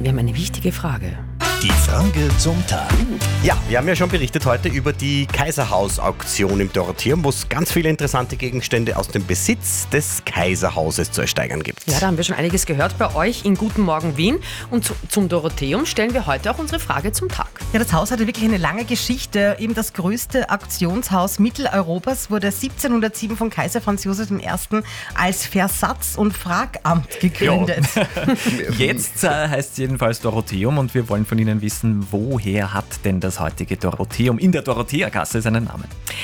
Wir haben eine wichtige Frage. Die Frage zum Tag. Ja, wir haben ja schon berichtet heute über die Kaiserhaus-Auktion im Dorotheum, wo es ganz viele interessante Gegenstände aus dem Besitz des Kaiserhauses zu ersteigern gibt. Ja, da haben wir schon einiges gehört bei euch in Guten Morgen Wien. Und zum Dorotheum stellen wir heute auch unsere Frage zum Tag. Ja, das Haus hatte wirklich eine lange Geschichte. Eben das größte Auktionshaus Mitteleuropas wurde 1707 von Kaiser Franz Josef I. als Versatz- und Fragamt gegründet. Jetzt heißt es jedenfalls Dorotheum und wir wollen von Ihnen wissen, woher hat denn das heutige Dorotheum in der Dorotheergasse seinen Namen?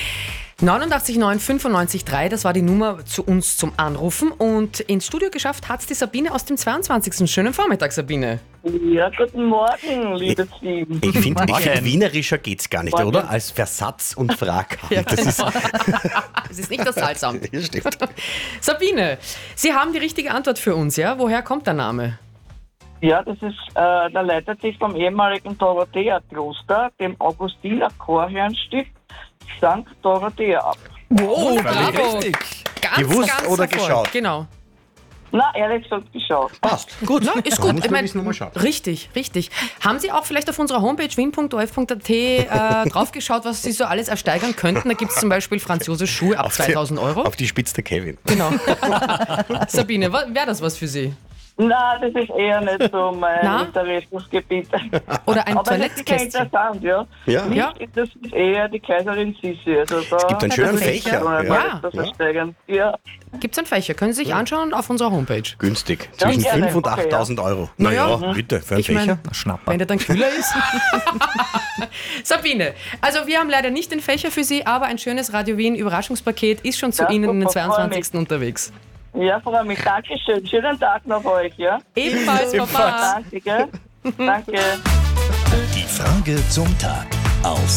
89 9 95 3, das war die Nummer zu uns zum Anrufen. Und ins Studio geschafft hat es die Sabine aus dem 22. Schönen Vormittag, Sabine. Ja, guten Morgen, liebes Team. Ich finde, Morgen. wienerischer geht's gar nicht, Morgen. oder? Als Versatz- und Fragamt. Ja, Das ist, Es ist nicht das Salzamt. ja, stimmt. Sabine, Sie haben die richtige Antwort für uns, ja? Woher kommt der Name? Ja, das ist, der leitet sich vom ehemaligen Dorothea-Kloster, dem Augustiner Chorherrenstift St. Dorothea ab. Oh, Bravo. Richtig. Ganz, Gewusst ganz oder hervor- geschaut? Genau. Na, ehrlich gesagt, geschaut. Passt. Gut. Na, ist Ja, gut. muss Ich man mein, wissen, wo man schaut. richtig. Haben Sie auch vielleicht auf unserer Homepage wien.orf.at draufgeschaut, was Sie so alles ersteigern könnten? Da gibt es zum Beispiel Franz Josef Schuhe ab 2000 Euro. Auf die Spitze der Kevin. Genau. Sabine, wäre das was für Sie? Na, das ist eher nicht so mein Na? Interessensgebiet. Oder ein Aber das ist ja Toilettkästchen? interessant, ja. Ja. Nicht, Ja. Das ist eher die Kaiserin Sissi. Also da Es gibt einen schönen Fächer. Ja. Das ersteigern. Ja. Gibt es einen Fächer? Können Sie sich anschauen auf unserer Homepage. Günstig. Ja, Zwischen gerne. 5.000 und Okay, 8.000 Euro. Naja. Naja, bitte, für einen Ich mein- Fächer. Schnapper. Wenn der dann kühler ist. Sabine, also wir haben leider nicht den Fächer für Sie, aber ein schönes Radio Wien Überraschungspaket ist schon zu Ja, Ihnen in den super, freu mich. 22. unterwegs. Ja, freue mich. Dankeschön. Schönen Tag noch euch, ja? Ebenfalls, Papa. Danke, gell? Danke. Die Frage zum Tag auf